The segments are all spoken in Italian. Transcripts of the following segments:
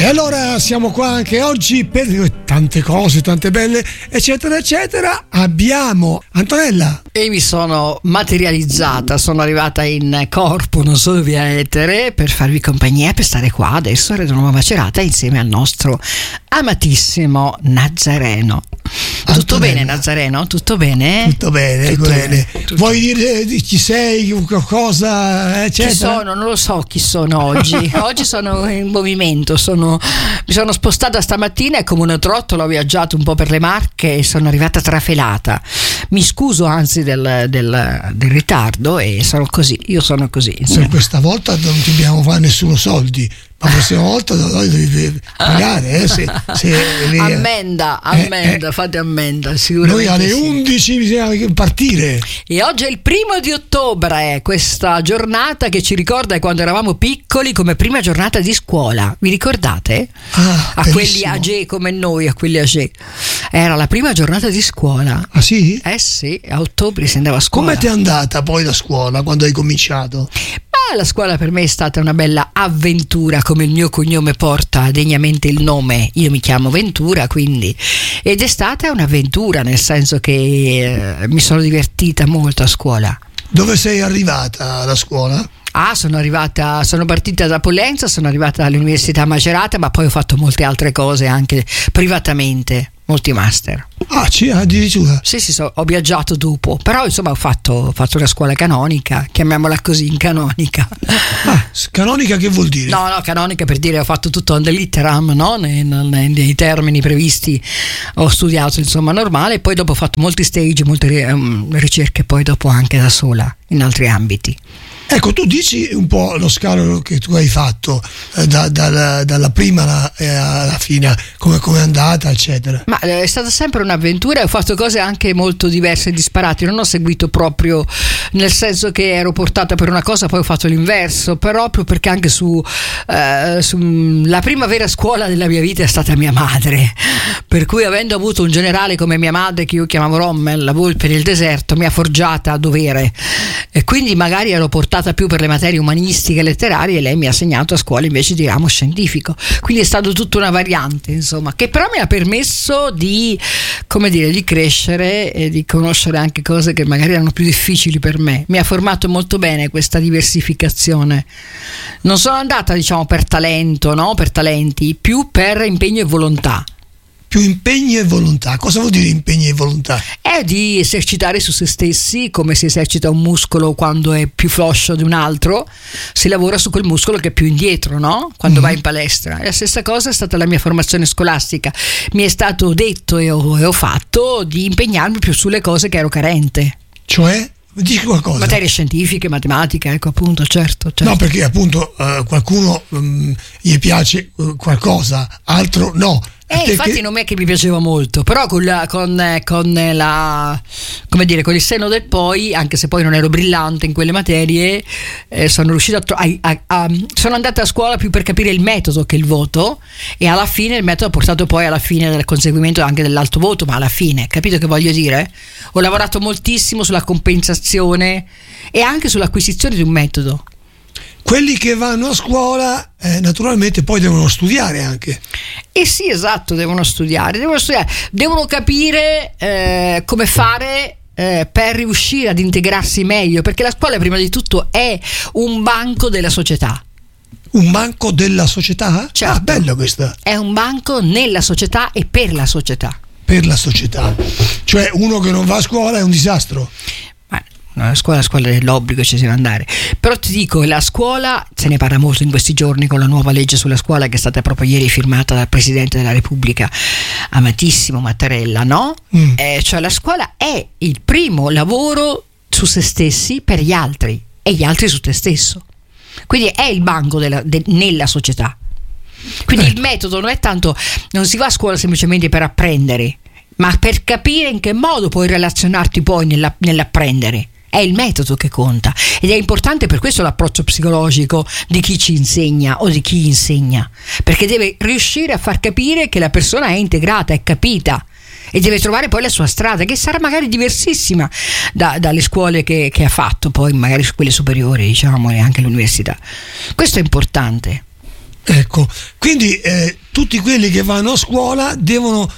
allora siamo qua anche oggi per tante cose, tante belle, eccetera, eccetera. Abbiamo Antonella. E mi sono materializzata, sono arrivata in corpo, non solo via etere, per farvi compagnia, per stare qua adesso a Radio Nuova Macerata insieme al nostro amatissimo Nazareno. Tutto bene, Nazareno? Tutto bene? Tutto bene, Tutto bene. Vuoi dire di chi sei, qualcosa, eccetera? Chi sono? Non lo so chi sono oggi. Oggi sono in movimento, mi sono spostata stamattina e come una trottola ho viaggiato un po' per le Marche e sono arrivata trafelata. Mi scuso anzi del ritardo e sono così, io sono così. Per questa volta non dobbiamo fare nessuno soldi. La prossima volta noi devi pagare ammenda, fate ammenda sicuramente. Noi alle 11 bisogna partire e oggi è il 1° ottobre, questa giornata che ci ricorda quando eravamo piccoli come prima giornata di scuola, vi ricordate? A quelli age come noi, a quelli age era la prima giornata di scuola. Ah sì? Sì, a ottobre si andava a scuola. Come ti è andata poi la scuola quando hai cominciato? La scuola per me è stata una bella avventura, come il mio cognome porta degnamente il nome, io mi chiamo Ventura, quindi, ed è stata un'avventura, nel senso che mi sono divertita molto a scuola. Dove sei arrivata alla scuola? Sono partita da Pollenza, sono arrivata all'Università Macerata, ma poi ho fatto molte altre cose anche privatamente, molti master. Addirittura? Sì, ho viaggiato dopo, però insomma ho fatto una scuola canonica, chiamiamola così, in canonica. Canonica che vuol dire? No, canonica per dire ho fatto tutto on the litteram, no? Nei termini previsti ho studiato insomma normale, e poi dopo ho fatto molti stage, molte ricerche poi dopo anche da sola in altri ambiti. Ecco, tu dici un po' lo scalo che tu hai fatto dalla prima alla fine, come è andata, eccetera. Ma è stata sempre un'avventura e ho fatto cose anche molto diverse e disparate. Non ho seguito proprio nel senso che ero portata per una cosa, poi ho fatto l'inverso, proprio perché anche la prima vera scuola della mia vita è stata mia madre. Per cui, avendo avuto un generale come mia madre, che io chiamavo Rommel, la volpe del deserto, mi ha forgiata a dovere, e quindi magari ero portata più per le materie umanistiche e letterarie e lei mi ha segnato a scuola invece di ramo scientifico, quindi è stato tutta una variante insomma, che però mi ha permesso di crescere e di conoscere anche cose che magari erano più difficili per me. Mi ha formato molto bene questa diversificazione. Non sono andata per talento, no? Per talenti, più per impegno e volontà. Più impegno e volontà. Cosa vuol dire impegno e volontà? È di esercitare su se stessi, come si esercita un muscolo quando è più floscio di un altro, si lavora su quel muscolo che è più indietro, no? Quando vai in palestra. E la stessa cosa è stata la mia formazione scolastica. Mi è stato detto e ho fatto di impegnarmi più sulle cose che ero carente. Cioè? Dici qualcosa? Materie scientifiche, matematica, ecco, appunto, certo. No, perché appunto qualcuno gli piace qualcosa, altro no. Infatti non è che mi piaceva molto, però con il senno del poi, anche se poi non ero brillante in quelle materie, sono riuscita sono andata a scuola più per capire il metodo che il voto, e alla fine il metodo ha portato poi alla fine del conseguimento anche dell'alto voto, ma alla fine, capito che voglio dire? Ho lavorato moltissimo sulla compensazione e anche sull'acquisizione di un metodo. Quelli che vanno a scuola naturalmente poi devono studiare anche. Sì, esatto, devono studiare, devono capire come fare per riuscire ad integrarsi meglio, perché la scuola prima di tutto è un banco della società. Un banco della società? Certo. Bello questa. È un banco nella società e per la società. Per la società. Cioè uno che non va a scuola è un disastro. La scuola dell'obbligo, ci si deve andare. Però ti dico, la scuola, se ne parla molto in questi giorni con la nuova legge sulla scuola che è stata proprio ieri firmata dal Presidente della Repubblica, amatissimo Mattarella, no? Cioè la scuola è il primo lavoro su se stessi per gli altri e gli altri su te stesso. Quindi è il banco nella società. Quindi il metodo non è tanto, non si va a scuola semplicemente per apprendere, ma per capire in che modo puoi relazionarti poi nell'apprendere. È il metodo che conta, ed è importante per questo l'approccio psicologico di chi ci insegna o di chi insegna, perché deve riuscire a far capire che la persona è integrata, è capita, e deve trovare poi la sua strada, che sarà magari diversissima dalle scuole che ha fatto, poi magari quelle superiori, diciamo, e anche l'università. Questo è importante. Ecco, quindi tutti quelli che vanno a scuola devono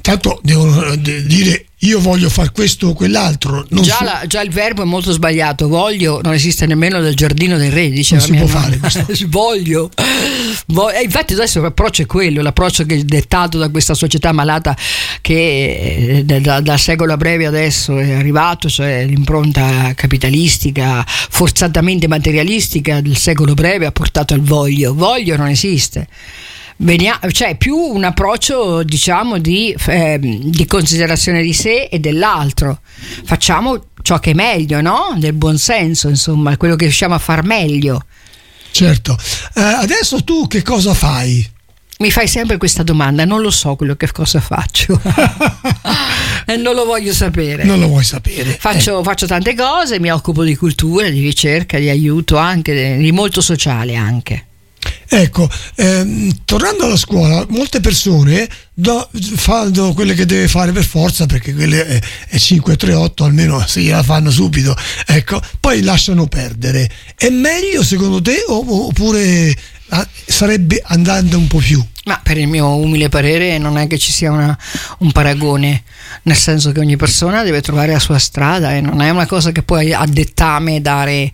dire io voglio fare questo o quell'altro. Già il verbo è molto sbagliato. Voglio non esiste nemmeno nel giardino del re, diceva non si può fare questo. Voglio. Infatti adesso l'approccio è quello, l'approccio che è dettato da questa società malata che dal secolo a breve adesso è arrivato, cioè l'impronta capitalistica forzatamente materialistica del secolo breve ha portato al voglio non esiste. Cioè più un approccio, diciamo, di considerazione di sé e dell'altro. Facciamo ciò che è meglio, no? Del buon senso, insomma, quello che riusciamo a far meglio. Certo. Adesso tu che cosa fai? Mi fai sempre questa domanda, non lo so quello che cosa faccio. Non lo voglio sapere. Non lo vuoi sapere. Faccio tante cose, mi occupo di cultura, di ricerca, di aiuto, anche di molto sociale anche. Ecco, tornando alla scuola, molte persone fanno quelle che deve fare per forza, perché quelle è 5-3-8, almeno se gliela fanno subito, ecco, poi lasciano perdere. È meglio secondo te oppure sarebbe andando un po' più? Ma per il mio umile parere non è che ci sia un paragone, nel senso che ogni persona deve trovare la sua strada e non è una cosa che puoi a dettame dare.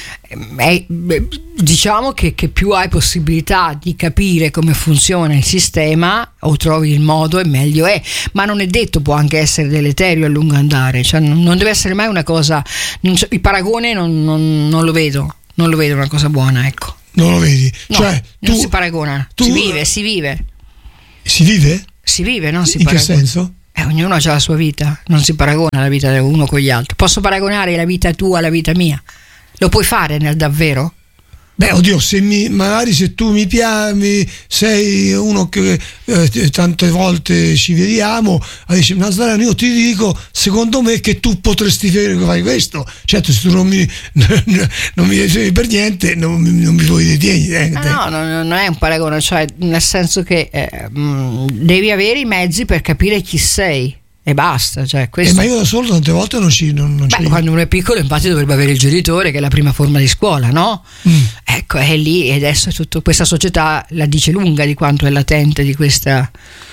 Diciamo che più hai possibilità di capire come funziona il sistema o trovi il modo e meglio è, ma non è detto, può anche essere deleterio a lungo andare, cioè non deve essere mai una cosa, il paragone non lo vedo una cosa buona, ecco. Non lo vedi? No, cioè, non si paragona, si vive. Si vive? Si vive, non si in paragona. In che senso? Ognuno ha la sua vita, non si paragona la vita di uno con gli altri. Posso paragonare la vita tua alla vita mia? Lo puoi fare nel davvero? Beh, oddio, magari se tu mi piaci, sei uno che tante volte ci vediamo, dici, Nazareno, io ti dico, secondo me che tu potresti fare questo. Certo, se tu non mi dicevi per niente, non mi puoi dire. No, non è un paragone, cioè nel senso che devi avere i mezzi per capire chi sei. E basta, cioè questo. Ma io da solo tante volte non ci. Quando uno è piccolo, infatti, dovrebbe avere il genitore, che è la prima forma di scuola, no? Ecco, è lì, e adesso è tutto, questa società la dice lunga di quanto è latente di questa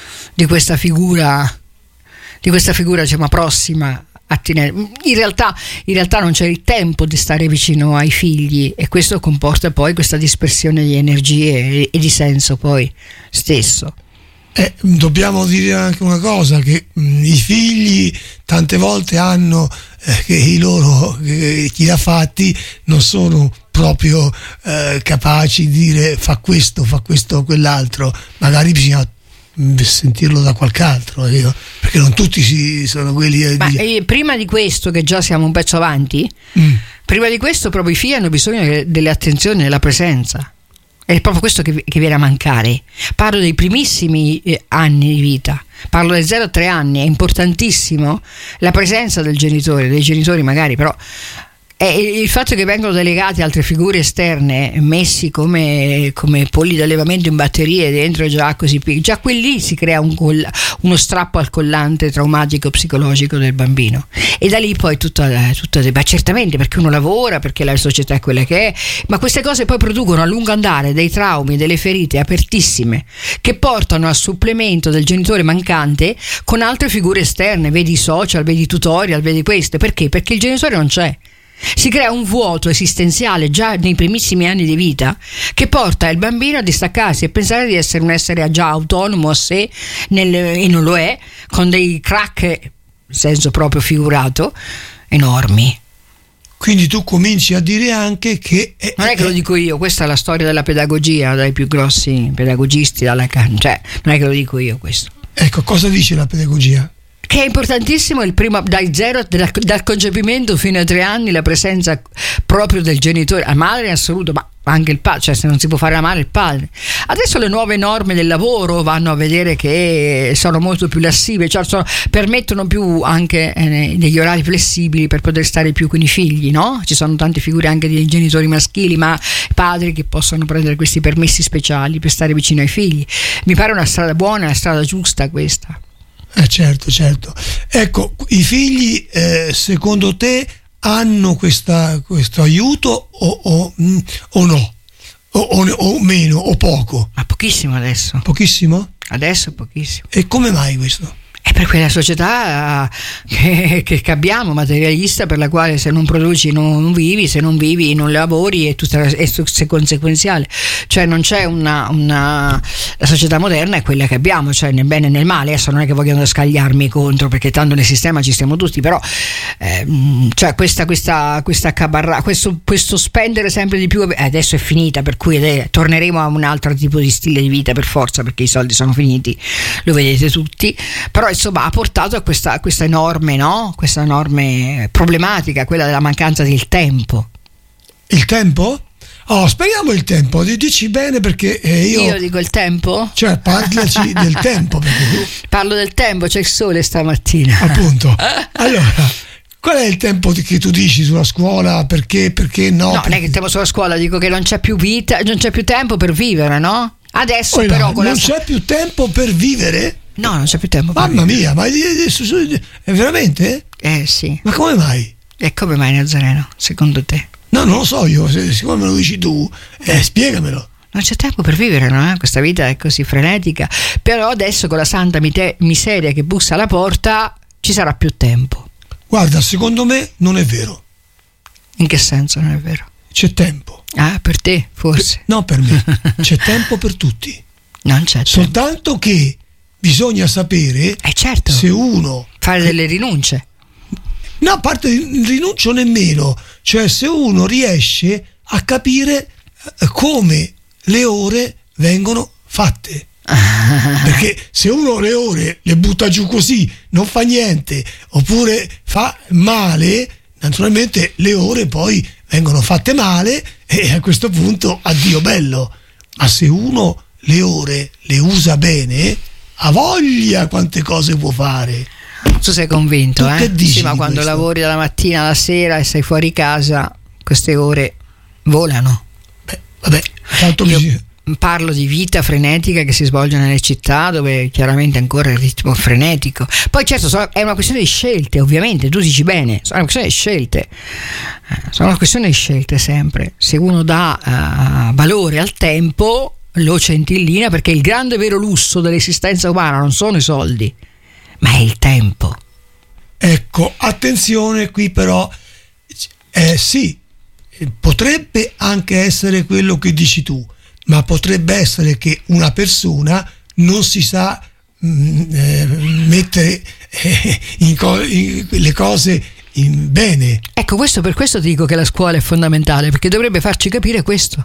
figura, diciamo, prossima. In realtà non c'è il tempo di stare vicino ai figli, e questo comporta poi questa dispersione di energie e di senso poi stesso. Dobbiamo dire anche una cosa, che i figli tante volte hanno che chi li ha fatti non sono proprio capaci di dire fa questo o quell'altro, magari bisogna sentirlo da qualche altro, perché non tutti sono quelli prima di questo, che già siamo un pezzo avanti, prima di questo proprio i figli hanno bisogno delle attenzioni, della presenza. È proprio questo che viene a mancare. Parlo dei primissimi anni di vita, parlo dai 0 a 3 anni. È importantissimo la presenza dei genitori magari, però il fatto che vengono delegati altre figure esterne, messi come polli d'allevamento in batterie dentro, già quelli si crea uno strappo al collante traumatico psicologico del bambino, e da lì poi tutta certamente, perché uno lavora, perché la società è quella che è, ma queste cose poi producono a lungo andare dei traumi, delle ferite apertissime, che portano al supplemento del genitore mancante con altre figure esterne, vedi i social, vedi i tutorial, vedi queste. Perché il genitore non c'è. Si crea un vuoto esistenziale già nei primissimi anni di vita, che porta il bambino a distaccarsi e pensare di essere un essere già autonomo a sé, e non lo è, con dei crack, in senso proprio figurato, enormi. Quindi tu cominci a dire anche che non è che lo dico io, questa è la storia della pedagogia, dai più grossi pedagogisti, cioè non è che lo dico io questo. Ecco, cosa dice la pedagogia? Che è importantissimo dal concepimento fino ai 3 anni, la presenza proprio del genitore, la madre in assoluto, ma anche il padre, cioè se non si può fare la madre, il padre. Adesso le nuove norme del lavoro vanno a vedere che sono molto più lassive, cioè permettono più anche degli orari flessibili per poter stare più con i figli, no? Ci sono tante figure anche di genitori maschili, ma padri che possono prendere questi permessi speciali per stare vicino ai figli. Mi pare una strada buona, una strada giusta questa. Certo. Ecco, i figli secondo te hanno questo aiuto o no? o meno o poco? Ma pochissimo adesso. Pochissimo? Adesso pochissimo. E come mai questo? È per quella società che abbiamo, materialista, per la quale se non produci non vivi, se non vivi non lavori, è conseguenziale. Cioè non c'è la società moderna è quella che abbiamo, cioè nel bene e nel male. Adesso non è che vogliono scagliarmi contro, perché tanto nel sistema ci stiamo tutti, però cioè questa cabarra, questo spendere sempre di più adesso è finita, per cui torneremo a un altro tipo di stile di vita per forza, perché i soldi sono finiti, lo vedete tutti. Però insomma ha portato a questa enorme, no? Questa enorme problematica, quella della mancanza del tempo. Il tempo? Speriamo il tempo, dici bene, perché io dico il tempo? Cioè parlaci del tempo, perché tu... Parlo del tempo, c'è il sole stamattina. Appunto. Allora, qual è il tempo che tu dici sulla scuola? Perché no? No, non è che il tempo sulla scuola, dico che non c'è più vita, non c'è più tempo per vivere, no? Adesso però non c'è più tempo per vivere? No, non c'è più tempo. Mamma mia, ma è veramente? Sì. Ma come mai? E come mai, Nazareno, secondo te? No, non lo so io, siccome me lo dici tu, spiegamelo. Non c'è tempo per vivere, no? Questa vita è così frenetica. Però adesso con la santa miseria che bussa alla porta ci sarà più tempo. Guarda, secondo me non è vero. In che senso non è vero? C'è tempo. Ah, per te, forse. No, per me. C'è tempo per tutti. Non c'è tempo. Soltanto che bisogna sapere certo. Se uno... Fare delle rinunce. No, a parte rinuncio nemmeno. Cioè se uno riesce a capire come le ore vengono fatte. Perché se uno le ore le butta giù così, non fa niente, oppure fa male, naturalmente le ore poi vengono fatte male e a questo punto addio bello. Ma se uno le ore le usa bene, ha voglia quante cose può fare. Tu sei convinto, tu che dici sì, ma quando questo? Lavori dalla mattina alla sera e sei fuori casa, queste ore volano. Beh, vabbè, tanto io parlo di vita frenetica che si svolge nelle città, dove chiaramente ancora il ritmo frenetico. Poi certo è una questione di scelte, ovviamente, tu dici bene, sono una questione di scelte. Sono una questione di scelte sempre. Se uno dà valore al tempo, lo centillina, perché il grande vero lusso dell'esistenza umana non sono i soldi, ma è il tempo. Ecco, attenzione qui però, sì, potrebbe anche essere quello che dici tu, ma potrebbe essere che una persona non si sa mettere le cose in bene. Ecco, per questo ti dico che la scuola è fondamentale, perché dovrebbe farci capire questo.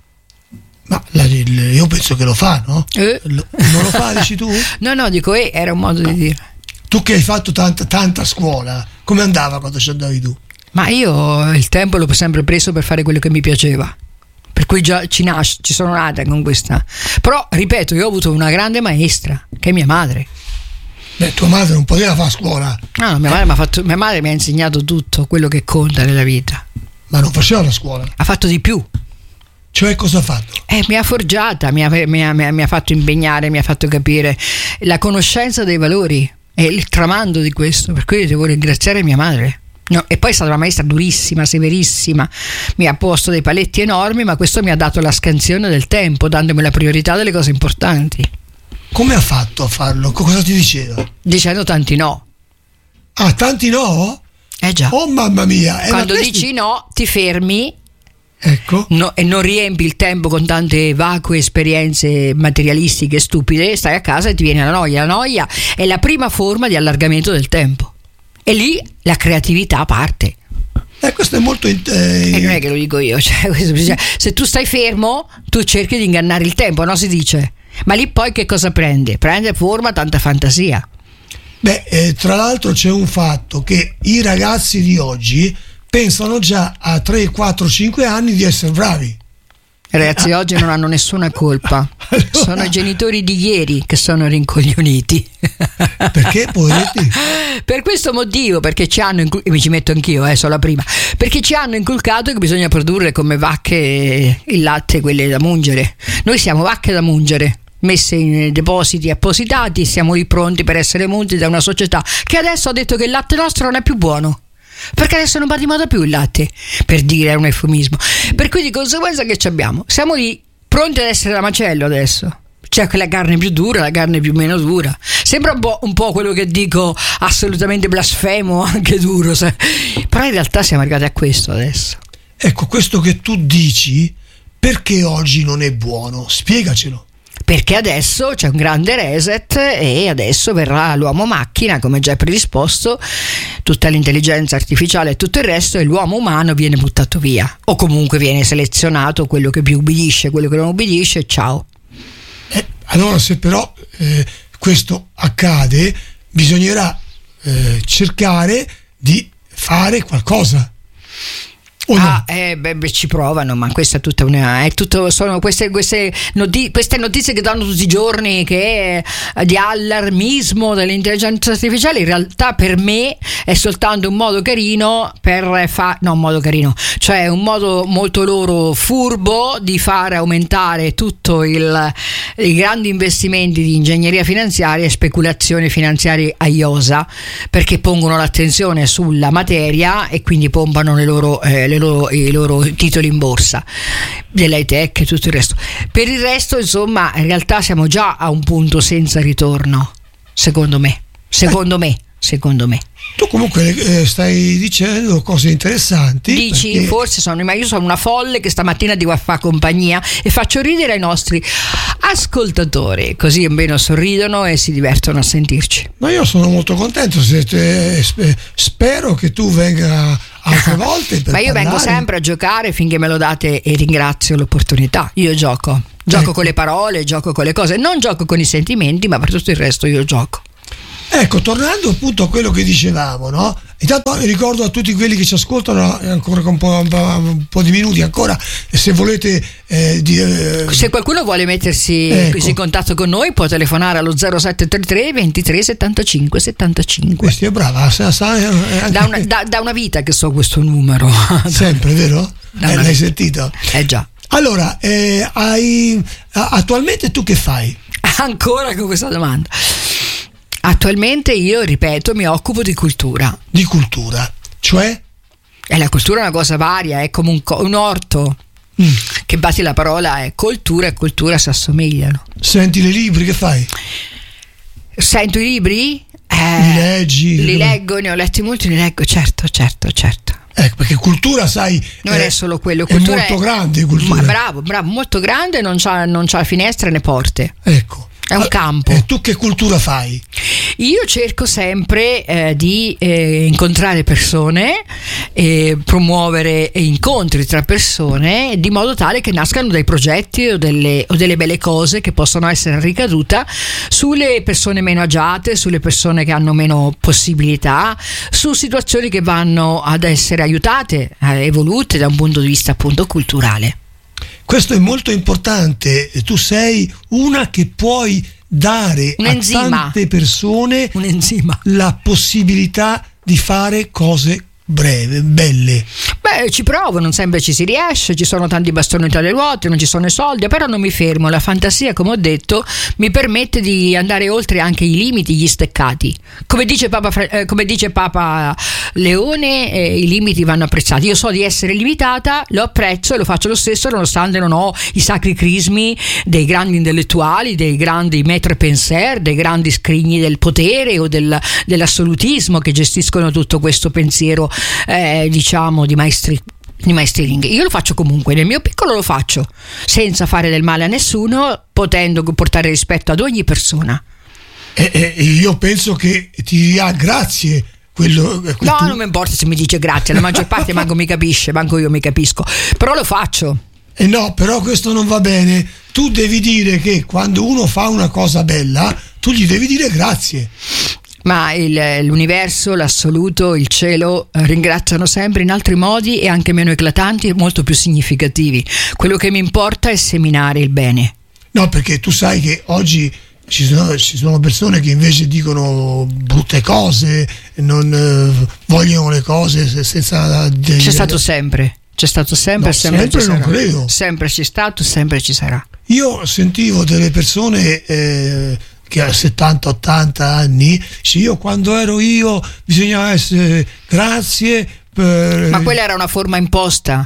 Ma io penso che lo fa, no? Non lo fa, dici tu? No, dico era un modo di dire. Tu che hai fatto tanta scuola, come andava quando ci andavi tu? Ma io il tempo l'ho sempre preso per fare quello che mi piaceva, per cui già ci sono nata con questa. Però ripeto, io ho avuto una grande maestra, che è mia madre. Beh, tua madre non poteva fare scuola. No, mia madre mi ha insegnato tutto quello che conta nella vita. Ma non faceva la scuola? Ha fatto di più. Cioè cosa ha fatto? Mi ha forgiata, mi ha fatto impegnare, mi ha fatto capire la conoscenza dei valori e il tramando di questo, per cui devo ringraziare mia madre. No, e poi è stata una maestra durissima, severissima, mi ha posto dei paletti enormi, ma questo mi ha dato la scansione del tempo, dandomi la priorità delle cose importanti. Come ha fatto a farlo? Cosa ti diceva? Dicendo tanti no. Ah, tanti no? Già. Oh mamma mia! Quando dici no, ti fermi. Ecco. No, e non riempi il tempo con tante vacue esperienze materialistiche stupide, stai a casa e ti viene la noia. La noia è la prima forma di allargamento del tempo. E lì la creatività parte. Questo è molto e non è che lo dico io, cioè, se tu stai fermo, tu cerchi di ingannare il tempo, no? Si dice. Ma lì poi che cosa prende? Prende forma tanta fantasia. Beh, tra l'altro c'è un fatto che i ragazzi di oggi pensano già a 3, 4, 5 anni di essere bravi. I ragazzi oggi non hanno nessuna colpa. Allora, sono i genitori di ieri che sono rincoglioniti. Perché, poveretti? Per questo motivo, perché ci hanno mi ci metto anch'io, sono la prima. Perché ci hanno inculcato che bisogna produrre come vacche il latte, quelle da mungere. Noi siamo vacche da mungere, messe in depositi appositati, siamo lì pronti per essere munti da una società che adesso ha detto che il latte nostro non è più buono. Perché adesso non va di moda più il latte, per dire, è un eufemismo. Per cui di conseguenza che ci abbiamo? Siamo lì pronti ad essere da macello adesso. C'è quella carne più dura, la carne più meno dura. Sembra un po' quello che dico, assolutamente blasfemo, anche duro, però in realtà siamo arrivati a questo adesso. Ecco, questo che tu dici, perché oggi non è buono? Spiegacelo. Perché adesso c'è un grande reset e adesso verrà l'uomo macchina, come già predisposto, tutta l'intelligenza artificiale e tutto il resto, e l'uomo umano viene buttato via, o comunque viene selezionato quello che più ubbidisce, quello che non ubbidisce, ciao. Allora, se però questo accade, bisognerà cercare di fare qualcosa. No? Ci provano, ma questa è tutta sono queste notizie che danno tutti i giorni, che è di allarmismo dell'intelligenza artificiale. In realtà per me è soltanto un modo carino cioè un modo molto loro furbo di fare aumentare tutto i grandi investimenti di ingegneria finanziaria e speculazione finanziaria a iosa, perché pongono l'attenzione sulla materia e quindi pompano i loro titoli in borsa dell'high tech e tutto il resto. Per il resto, insomma, in realtà siamo già a un punto senza ritorno, secondo me. Tu comunque stai dicendo cose interessanti. Dici, perché... forse ma io sono una folle che stamattina devo fare compagnia e faccio ridere ai nostri ascoltatori, così almeno sorridono e si divertono a sentirci. Ma io sono molto contento, spero che tu venga altre volte per ma io vengo sempre a giocare finché me lo date e ringrazio l'opportunità. Io gioco con le parole, gioco con le cose, non gioco con i sentimenti, ma per tutto il resto io gioco. Ecco, tornando appunto a quello che dicevamo, no? Intanto ricordo a tutti quelli che ci ascoltano, ancora con un po' di minuti ancora, se volete se qualcuno vuole mettersi in contatto con noi può telefonare allo 0733 23 75 75. Questo è brava, da una vita che so questo numero. Sempre, vero? L'hai sentito? Già. Allora, attualmente tu che fai? Ancora con questa domanda. Attualmente io, ripeto, mi occupo di cultura. Di cultura? Cioè? La cultura è una cosa varia, è come un orto. Che batti la parola, è cultura e cultura si assomigliano. Senti i libri, che fai? Sento i libri? Li leggi? Li leggo, ne ho letti molti, li leggo, certo. Ecco, perché cultura, sai, non è solo quello, cultura è molto grande. Cultura. Bravo, molto grande, non c'ha finestre né porte. Ecco. È un campo. E tu che cultura fai? Io cerco sempre di incontrare persone, promuovere incontri tra persone, di modo tale che nascano dei progetti o delle belle cose che possono essere ricadute sulle persone meno agiate, sulle persone che hanno meno possibilità, su situazioni che vanno ad essere aiutate, evolute da un punto di vista appunto culturale. Questo è molto importante, tu sei una che puoi dare a tante persone la possibilità di fare cose belle. Ci provo, non sempre ci si riesce, ci sono tanti bastoni tra le ruote, non ci sono i soldi, però non mi fermo, la fantasia, come ho detto, mi permette di andare oltre anche i limiti, gli steccati. Come dice Papa Leone, i limiti vanno apprezzati. Io so di essere limitata, lo apprezzo e lo faccio lo stesso, nonostante non ho i sacri crismi dei grandi intellettuali, dei grandi maître penseur, dei grandi scrigni del potere o dell'assolutismo che gestiscono tutto questo pensiero diciamo di maestring. Io lo faccio comunque, nel mio piccolo lo faccio senza fare del male a nessuno, potendo portare rispetto ad ogni persona. Io penso che ti dirà grazie quello no, non mi importa se mi dice grazie, la maggior parte manco mi capisce, manco io mi capisco, però lo faccio. No, però questo non va bene. Tu devi dire che quando uno fa una cosa bella tu gli devi dire grazie. Ma l'universo, l'assoluto, il cielo ringraziano sempre in altri modi e anche meno eclatanti e molto più significativi. Quello che mi importa è seminare il bene. No, perché tu sai che oggi ci sono persone che invece dicono brutte cose, non vogliono le cose senza... C'è stato sempre, no, sempre ci non sarà. Credo. Sempre c'è stato, sempre ci sarà. Io sentivo delle persone che ha 70-80 anni, io quando ero io bisognava essere grazie. Ma quella era una forma imposta,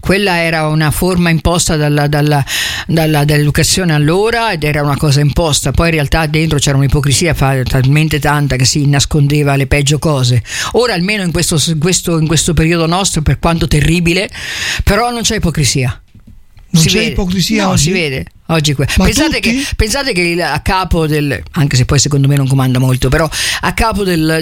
dall'educazione allora, ed era una cosa imposta. Poi in realtà dentro c'era un'ipocrisia talmente tanta che si nascondeva le peggio cose. Ora almeno in questo periodo nostro, per quanto terribile, però non c'è ipocrisia. Non c'è ipocrisia? No, oggi? si vede oggi. Pensate che a capo anche se poi secondo me non comanda molto, però a capo del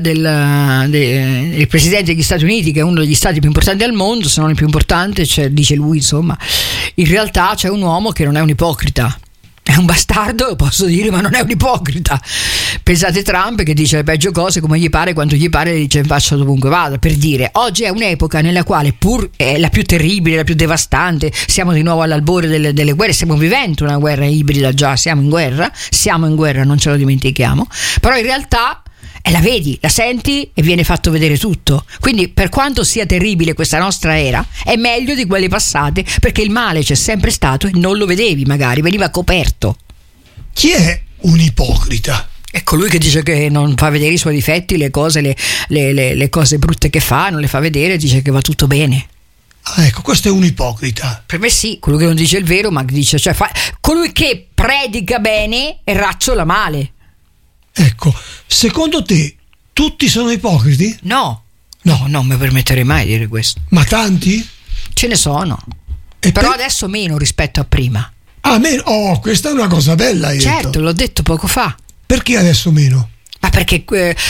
presidente degli Stati Uniti, che è uno degli stati più importanti al mondo, se non il più importante, dice lui, insomma, in realtà c'è un uomo che non è un ipocrita. È un bastardo, lo posso dire, ma non è un ipocrita. Pensate Trump, che dice le peggio cose come gli pare, quando gli pare, le dice in faccia dovunque vada. Per dire, oggi è un'epoca nella quale, pur è la più terribile, la più devastante, siamo di nuovo all'albore delle guerre, stiamo vivendo una guerra ibrida già, siamo in guerra, non ce lo dimentichiamo, però in realtà la vedi, la senti e viene fatto vedere tutto. Quindi per quanto sia terribile questa nostra era, è meglio di quelle passate, perché il male c'è sempre stato e non lo vedevi, magari veniva coperto. Chi è un ipocrita? È colui che dice che non fa vedere i suoi difetti, le cose, le cose brutte che fa, non le fa vedere, dice che va tutto bene. Ah, ecco, questo è un ipocrita. Per me sì, colui che non dice il vero, ma dice, colui che predica bene e razzola male. Ecco, secondo te tutti sono ipocriti? No, non mi permetterei mai di dire questo. Ma tanti? Ce ne sono, però adesso meno rispetto a prima. Ah, meno? Oh, questa è una cosa bella, hai certo, detto. l'ho detto poco fa. Perché adesso meno? Ma perché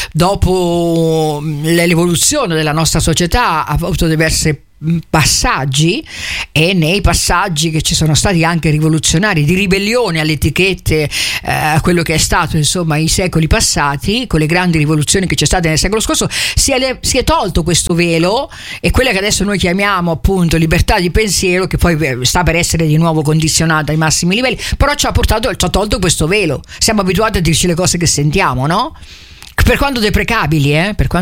dopo l'evoluzione della nostra società ha avuto diverse passaggi, e nei passaggi che ci sono stati anche rivoluzionari, di ribellione alle etichette, a quello che è stato insomma i secoli passati, con le grandi rivoluzioni che c'è state nel secolo scorso, si è tolto questo velo, e quella che adesso noi chiamiamo appunto libertà di pensiero, che poi sta per essere di nuovo condizionata ai massimi livelli, però ci ha tolto questo velo. Siamo abituati a dirci le cose che sentiamo, no? Per quanto deprecabili,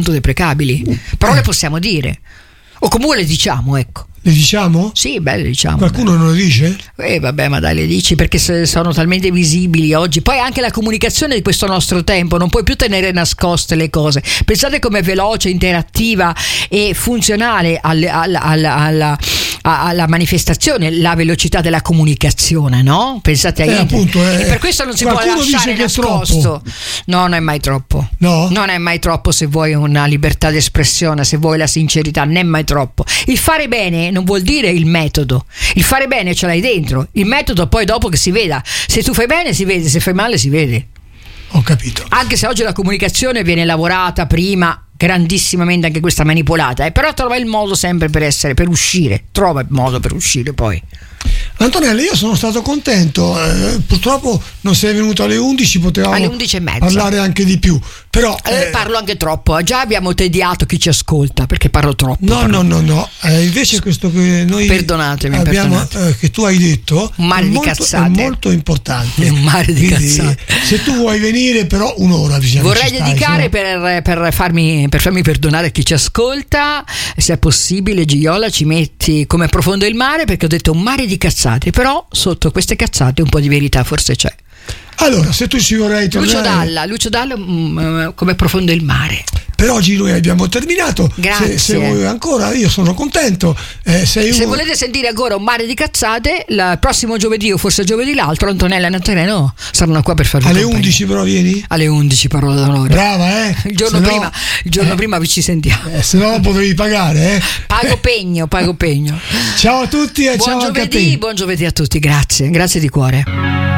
però le possiamo dire. O comunque le diciamo, ecco. Le diciamo? Sì, beh, le diciamo. Qualcuno non lo dice? Vabbè, ma dai, le dici perché sono talmente visibili oggi. Poi anche la comunicazione di questo nostro tempo, non puoi più tenere nascoste le cose. Pensate com'è veloce, interattiva e funzionale alla manifestazione la velocità della comunicazione, no? Pensate a appunto, e per questo non si può lasciare nascosto. No, non è mai troppo. No? Non è mai troppo, se vuoi una libertà d'espressione, se vuoi la sincerità, non è mai troppo. Il fare bene non vuol dire il metodo. Il fare bene ce l'hai dentro. Il metodo poi dopo che si veda. Se tu fai bene si vede, se fai male si vede. Ho capito. Anche se oggi la comunicazione viene lavorata prima grandissimamente, anche questa manipolata, però trova il modo sempre per uscire. Trova il modo per uscire poi. Antonella, io sono stato contento, purtroppo non sei venuto alle 11, potevamo alle 11:30 parlare anche di più, però parlo anche troppo, già abbiamo tediato chi ci ascolta perché parlo troppo. No, invece questo che noi abbiamo che tu hai detto un mare di cazzate, è molto importante. Un mare di cazzate. Se tu vuoi venire, però un'ora vorrei dedicare per farmi perdonare chi ci ascolta, se è possibile, Gioiola, ci metti come profondo il mare, perché ho detto un mare di cazzate, però sotto queste cazzate un po' di verità forse c'è. Allora, se tu ci vorrai tornare, Lucio Dalla, come profondo il mare. Per oggi noi abbiamo terminato. Grazie. Se vuoi ancora, io sono contento. Se volete sentire ancora un mare di cazzate, il prossimo giovedì o forse giovedì l'altro, Antonella e Nazareno saranno qua per farvi alle compagnia. 11 però vieni? Alle 11, parola d'onore. Brava, Il giorno prima vi ci sentiamo. Se no potevi pagare, Pago pegno. Ciao a tutti e ciao anche a te. Buon giovedì a tutti, grazie di cuore.